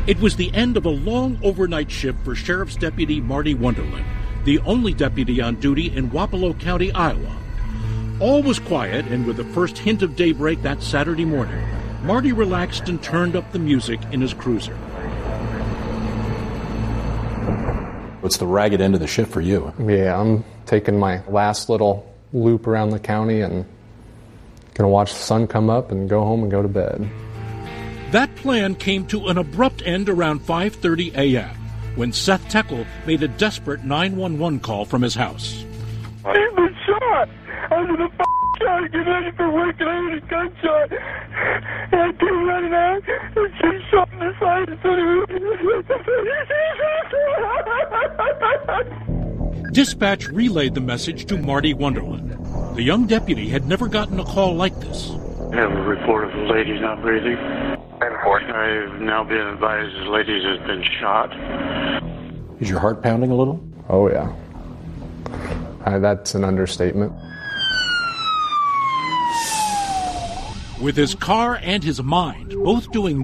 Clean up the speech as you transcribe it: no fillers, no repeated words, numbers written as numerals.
It was the end of a long overnight shift for Sheriff's Deputy Marty Wonderland, the only deputy on duty in Wapello County, Iowa. All was quiet, and with the first hint of daybreak that Saturday morning, Marty relaxed and turned up the music in his cruiser. What's the ragged end of the shift for you? Yeah, I'm taking my last little loop around the county and gonna watch the sun come up and go home and go to bed. That plan came to an abrupt end around 5:30 a.m. when Seth Teckel made a desperate 911 call from his house. I've been shot! I was in a car getting ready for work and I heard a gunshot. And I came running out and she shot in the side and Dispatch relayed the message to Marty Wonderland. The young deputy had never gotten a call like this. I have a report of a lady not breathing. I've now been advised the lady has been shot. Is your heart pounding a little? Oh, yeah. That's an understatement. With his car and his mind both doing